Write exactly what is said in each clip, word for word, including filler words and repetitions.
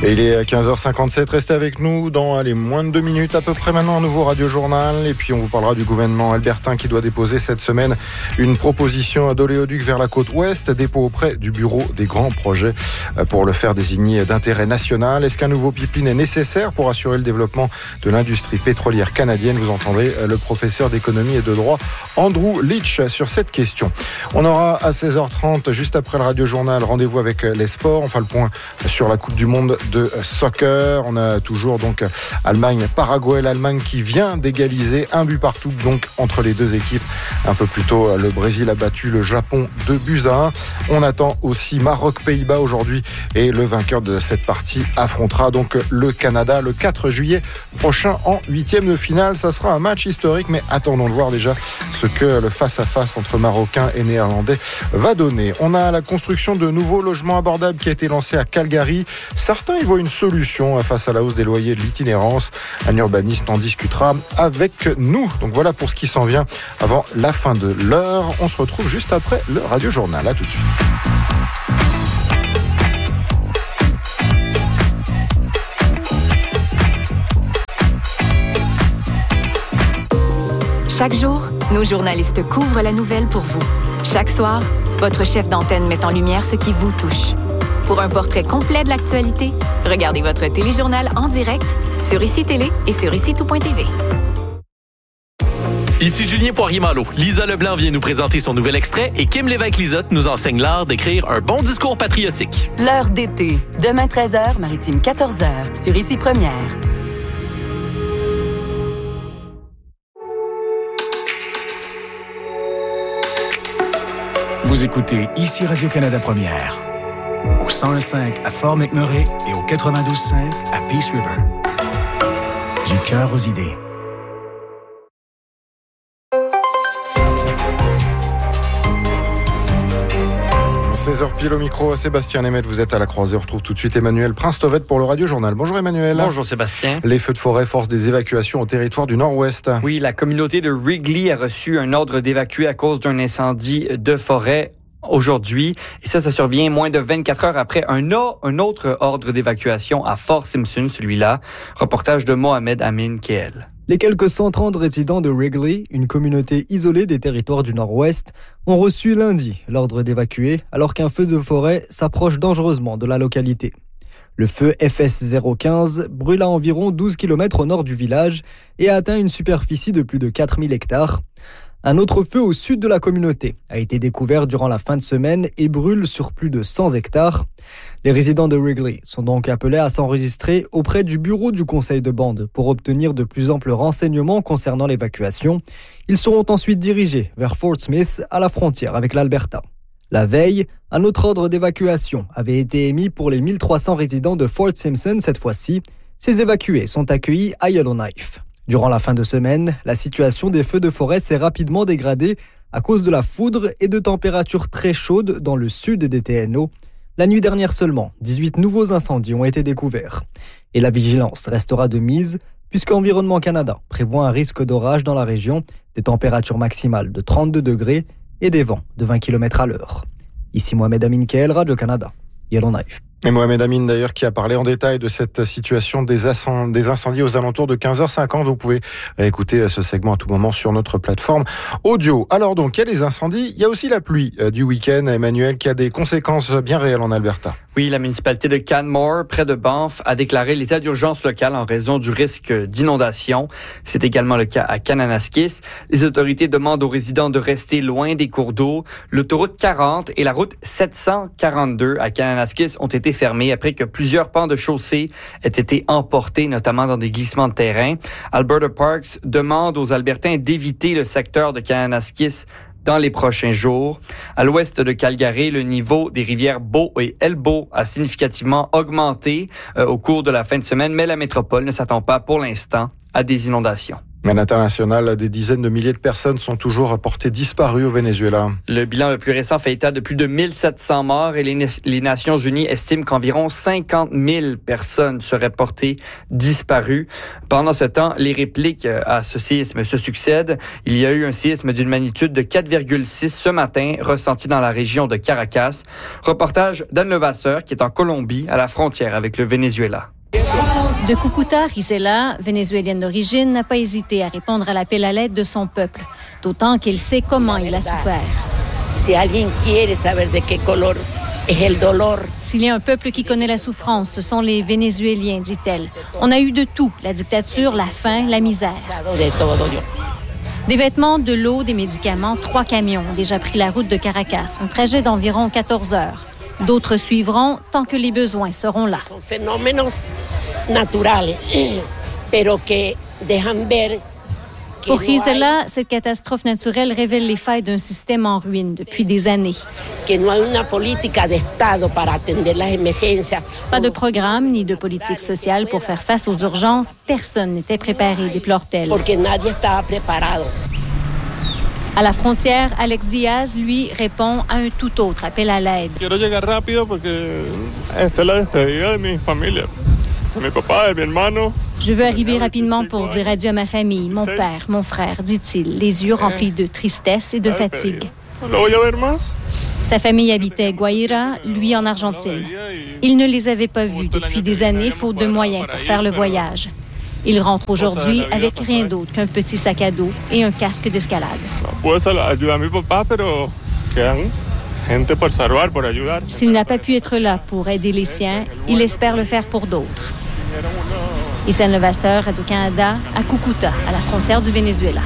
Et il est quinze heures cinquante-sept, restez avec nous dans les moins de deux minutes à peu près maintenant, un nouveau Radio Journal. Et puis on vous parlera du gouvernement albertain qui doit déposer cette semaine une proposition d'oléoduc vers la côte ouest, dépôt auprès du bureau des grands projets pour le faire désigner d'intérêt national. Est-ce qu'un nouveau pipeline est nécessaire pour assurer le développement de l'industrie pétrolière canadienne? Vous entendrez le professeur d'économie et de droit Andrew Leach sur cette question. On aura à seize heures trente, juste après le Radio Journal, rendez-vous avec les sports. On fera le point sur la Coupe du Monde de soccer. On a toujours donc Allemagne-Paraguay, l'Allemagne qui vient d'égaliser un but partout donc entre les deux équipes. Un peu plus tôt, le Brésil a battu le Japon deux buts à un. On attend aussi Maroc-Pays-Bas aujourd'hui et le vainqueur de cette partie affrontera donc le Canada le quatre juillet prochain en huitième de finale. Ça sera un match historique, mais attendons de voir déjà ce que le face-à-face entre Marocains et Néerlandais va donner. On a la construction de nouveaux logements abordables qui a été lancée à Calgary. Certains y voient une solution face à la hausse des loyers de l'itinérance. Un urbaniste en discutera avec nous. Donc voilà pour ce qui s'en vient avant la fin de l'heure. On se retrouve juste après le Radio Journal. À tout de suite. Chaque jour, nos journalistes couvrent la nouvelle pour vous. Chaque soir, votre chef d'antenne met en lumière ce qui vous touche. Pour un portrait complet de l'actualité, regardez votre téléjournal en direct sur Ici Télé et sur ici tout point t v. Ici Julien Poirier-Malo. Lisa Leblanc vient nous présenter son nouvel extrait et Kim Lévesque-Lisotte nous enseigne l'art d'écrire un bon discours patriotique. L'heure d'été. Demain treize heures, Maritime quatorze heures, sur Ici Première. Vous écoutez Ici Radio-Canada Première, au cent un virgule cinq à Fort McMurray et au quatre-vingt-douze virgule cinq à Peace River. Du cœur aux idées. seize heures pile au micro, Sébastien Nemeth, vous êtes à la croisée. On retrouve tout de suite Emmanuel Prince-Tovette pour le Radio Journal. Bonjour Emmanuel. Bonjour Sébastien. Les feux de forêt forcent des évacuations au territoire du Nord-Ouest. Oui, la communauté de Wrigley a reçu un ordre d'évacuer à cause d'un incendie de forêt aujourd'hui. Et ça, ça survient moins de vingt-quatre heures après un, o- un autre ordre d'évacuation à Fort Simpson, celui-là. Reportage de Mohamed Amin Keel. Les quelques cent trente résidents de Wrigley, une communauté isolée des territoires du Nord-Ouest, ont reçu lundi l'ordre d'évacuer alors qu'un feu de forêt s'approche dangereusement de la localité. Le feu F S zéro quinze brûle à environ douze kilomètres au nord du village et a atteint une superficie de plus de quatre mille hectares. Un autre feu au sud de la communauté a été découvert durant la fin de semaine et brûle sur plus de cent hectares. Les résidents de Wrigley sont donc appelés à s'enregistrer auprès du bureau du conseil de bande pour obtenir de plus amples renseignements concernant l'évacuation. Ils seront ensuite dirigés vers Fort Smith à la frontière avec l'Alberta. La veille, un autre ordre d'évacuation avait été émis pour les mille trois cents résidents de Fort Simpson cette fois-ci. Ces évacués sont accueillis à Yellowknife. Durant la fin de semaine, la situation des feux de forêt s'est rapidement dégradée à cause de la foudre et de températures très chaudes dans le sud des T N O. La nuit dernière seulement, dix-huit nouveaux incendies ont été découverts. Et la vigilance restera de mise puisqu'Environnement Canada prévoit un risque d'orage dans la région, des températures maximales de trente-deux degrés et des vents de vingt kilomètres à l'heure. Ici Mohamed Amin Keel, Radio-Canada, Yellowknife. Et Mohamed Amin d'ailleurs qui a parlé en détail de cette situation des, ascend- des incendies aux alentours de quinze heures cinquante. Vous pouvez réécouter ce segment à tout moment sur notre plateforme audio. Alors donc, il y a les incendies, il y a aussi la pluie euh, du week-end, Emmanuel, qui a des conséquences bien réelles en Alberta. Oui, la municipalité de Canmore, près de Banff, a déclaré l'état d'urgence local en raison du risque d'inondation. C'est également le cas à Kananaskis. Les autorités demandent aux résidents de rester loin des cours d'eau. L'autoroute quarante et la route sept cent quarante-deux à Kananaskis ont été fermées après que plusieurs pans de chaussée aient été emportés, notamment dans des glissements de terrain. Alberta Parks demande aux Albertains d'éviter le secteur de Kananaskis dans les prochains jours. À l'ouest de Calgary, le niveau des rivières Bow et Elbow a significativement augmenté euh, au cours de la fin de semaine, mais la métropole ne s'attend pas pour l'instant à des inondations. À l'international, des dizaines de milliers de personnes sont toujours portées disparues au Venezuela. Le bilan le plus récent fait état de plus de mille sept cents morts et les, les Nations Unies estiment qu'environ cinquante mille personnes seraient portées disparues. Pendant ce temps, les répliques à ce séisme se succèdent. Il y a eu un séisme d'une magnitude de quatre virgule six ce matin, ressenti dans la région de Caracas. Reportage d'Anne Levasseur, qui est en Colombie, à la frontière avec le Venezuela. De Cúcuta, Gisela, vénézuélienne d'origine, n'a pas hésité à répondre à l'appel à l'aide de son peuple, d'autant qu'il sait comment il a souffert. Si alguien quiere saber de qué color es el dolor. S'il y a un peuple qui connaît la souffrance, ce sont les Vénézuéliens, dit-elle. On a eu de tout, la dictature, la faim, la misère. Des vêtements, de l'eau, des médicaments, trois camions ont déjà pris la route de Caracas, un trajet d'environ quatorze heures. D'autres suivront tant que les besoins seront là. Pour Gisela, cette catastrophe naturelle révèle les failles d'un système en ruine depuis des années. Pas de programme ni de politique sociale pour faire face aux urgences. Personne n'était préparé, déplore-t-elle. À la frontière, Alex Diaz, lui, répond à un tout autre appel à l'aide. Je veux arriver rapidement pour dire adieu à ma famille, mon père, mon frère, dit-il, les yeux remplis de tristesse et de fatigue. Sa famille habitait Guaira, lui en Argentine. Il ne les avait pas vus depuis des années, faute de moyens pour faire le voyage. Il rentre aujourd'hui avec rien d'autre qu'un petit sac à dos et un casque d'escalade. S'il n'a pas pu être là pour aider les siens, il espère le faire pour d'autres. Issa Levasseur, Radio-Canada, à Cúcuta, à la frontière du Venezuela.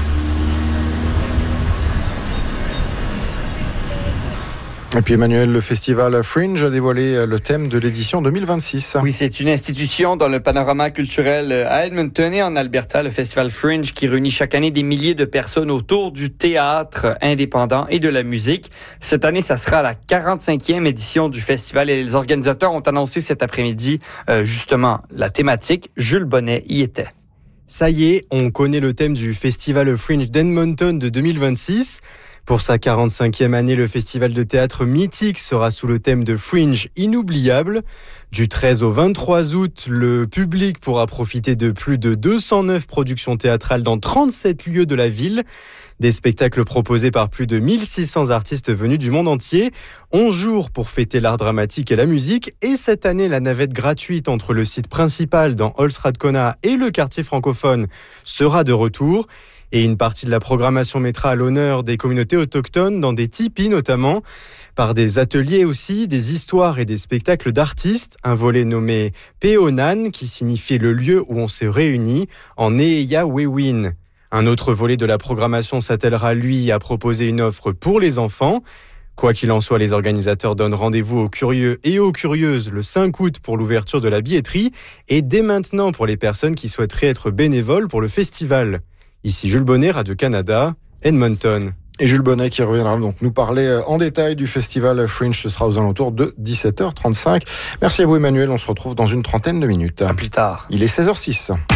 Et puis Emmanuel, le festival Fringe a dévoilé le thème de l'édition deux mille vingt-six. Oui, c'est une institution dans le panorama culturel à Edmonton et en Alberta, le festival Fringe qui réunit chaque année des milliers de personnes autour du théâtre indépendant et de la musique. Cette année, ça sera la quarante-cinquième édition du festival et les organisateurs ont annoncé cet après-midi euh, justement la thématique. Jules Bonnet y était. Ça y est, on connaît le thème du festival Fringe d'Edmonton de deux mille vingt-six. Pour sa quarante-cinquième année, le festival de théâtre mythique sera sous le thème de Fringe inoubliable. Du treize au vingt-trois août, le public pourra profiter de plus de deux cent neuf productions théâtrales dans trente-sept lieux de la ville. Des spectacles proposés par plus de mille six cents artistes venus du monde entier. onze jours pour fêter l'art dramatique et la musique. Et cette année, la navette gratuite entre le site principal dans Holz Radcona et le quartier francophone sera de retour. Et une partie de la programmation mettra à l'honneur des communautés autochtones dans des tipis notamment, par des ateliers aussi, des histoires et des spectacles d'artistes. Un volet nommé Peonan, qui signifie le lieu où on se réunit, en Neeya Wewin. Un autre volet de la programmation s'attellera, lui, à proposer une offre pour les enfants. Quoi qu'il en soit, les organisateurs donnent rendez-vous aux curieux et aux curieuses le cinq août pour l'ouverture de la billetterie et dès maintenant pour les personnes qui souhaiteraient être bénévoles pour le festival. Ici Jules Bonnet, Radio-Canada, Edmonton. Et Jules Bonnet qui reviendra donc nous parler en détail du festival Fringe. Ce sera aux alentours de dix-sept heures trente-cinq. Merci à vous Emmanuel, on se retrouve dans une trentaine de minutes. À plus tard. Il est seize heures zéro six.